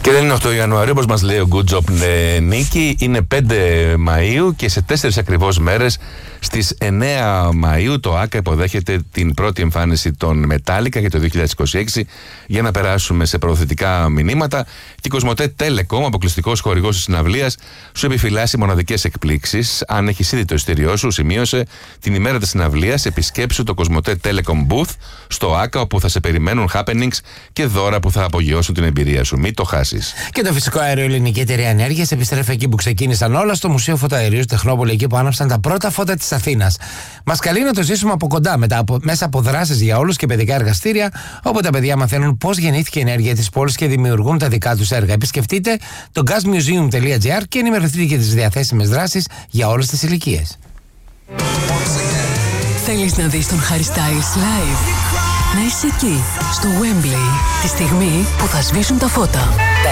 Και δεν είναι 8 Ιανουαρίου, όπως μας λέει ο Good Job Νίκη, είναι 5 Μαΐου και σε 4 ακριβώς μέρες, στις 9 Μαΐου, το ΆΚΑ υποδέχεται την πρώτη εμφάνιση των Metallica για το 2026. Για να περάσουμε σε προωθητικά μηνύματα, και η Κοσμοτέ Telecom, αποκλειστικός χορηγός της συναυλίας, σου επιφυλάσσει μοναδικές εκπλήξεις. Αν έχεις ήδη το ειστήριό σου, σημείωσε την ημέρα της συναυλίας, επισκέψου το Κοσμοτέ Telecom Booth στο ΆΚΑ, όπου θα σε περιμένουν happenings και δώρα που θα απογειώσουν την εμπειρία σου. Μην το χάσεις. Και το φυσικό αέριο Ελληνική Εταιρεία Ενέργειας επιστρέφει εκεί που ξεκίνησαν όλα, στο Μουσείο Φωτοαερίου Τεχνόπολη, εκεί που άναψαν τα πρώτα φώτα της Αθήνας. Μας καλεί να το ζήσουμε από κοντά, μέσα από δράσεις για όλους και παιδικά εργαστήρια, όπου τα παιδιά μαθαίνουν πώς γεννήθηκε η ενέργεια της πόλης και δημιουργούν τα δικά τους έργα. Επισκεφτείτε το gasmuseum.gr και ενημερωθείτε για τις διαθέσιμες δράσεις για όλες τις ηλικίες. Θέλεις να δεις τον Harry Styles live? Να είσαι εκεί, στο Wembley, τη στιγμή που θα σβήσουν τα φώτα.